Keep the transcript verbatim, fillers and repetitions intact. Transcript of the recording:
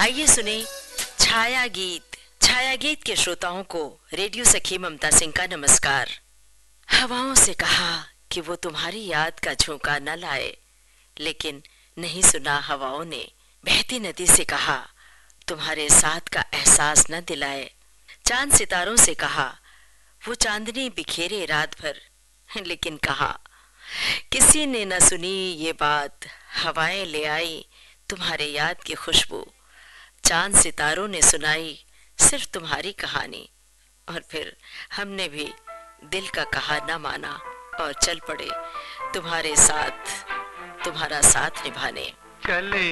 आइए सुने छाया गीत। छाया गीत के श्रोताओं को रेडियो सखी ममता सिंह का नमस्कार। हवाओं से कहा कि वो तुम्हारी याद का झोंका न लाए, लेकिन नहीं सुना हवाओं ने। बहती नदी से कहा तुम्हारे साथ का एहसास न दिलाए। चांद सितारों से कहा वो चांदनी बिखेरे रात भर, लेकिन कहा किसी ने न सुनी ये बात। हवाएं ले आई तुम्हारे याद की खुशबू, चांद सितारों ने सुनाई सिर्फ तुम्हारी कहानी। और फिर हमने भी दिल का कहा न माना और चल पड़े तुम्हारे साथ, तुम्हारा साथ निभाने। चले